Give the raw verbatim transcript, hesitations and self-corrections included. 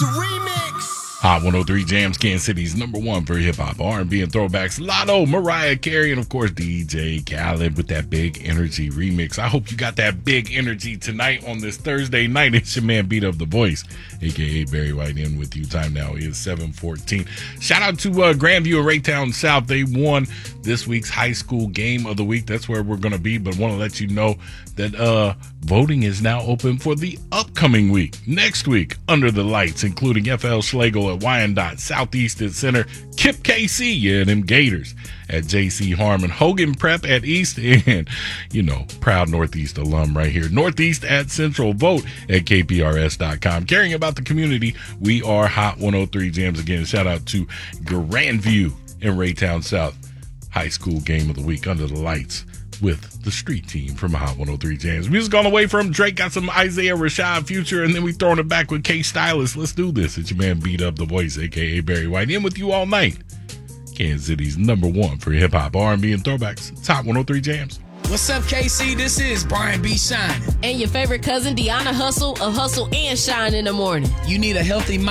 The remix. Hot one oh three Jams, Kansas City's number one for hip-hop, R and B, and throwbacks. Lotto, Mariah Carey, and of course D J Khaled with that Big Energy remix. I hope you got that big energy tonight on this Thursday night. It's your man Beat Up the Voice, a k a. Barry White, in with you. Time now is seven fourteen. Shout out to uh, Grandview and Raytown South. They won this week's high school game of the week. That's where we're going to be, but want to let you know that uh, voting is now open for the upcoming week. Next week, Under the Lights, including F L Schlegel at Wyandotte, Southeastern Center, Kip K C, yeah, them Gators at J C Harmon, Hogan Prep at East, and, you know, proud Northeast alum right here, Northeast at Central. Vote at K P R S dot com. Caring about the community, we are Hot one oh three Jams. Again, shout out to Grandview and Raytown South. High school game of the week, Under the Lights, with the street team from Hot one oh three Jams. Music on the way from Drake, got some Isaiah Rashad Future, and then we throwing it back with K Stylist. Let's do this. It's your man Beat Up the Voice, a k a. Barry White, in with you all night. Kansas City's number one for hip-hop, R and B, and throwbacks. It's Hot one oh three Jams. What's up, K C? This is Brian B. Shine. And your favorite cousin, Deanna Hustle, of Hustle and Shine in the Morning. You need a healthy mind.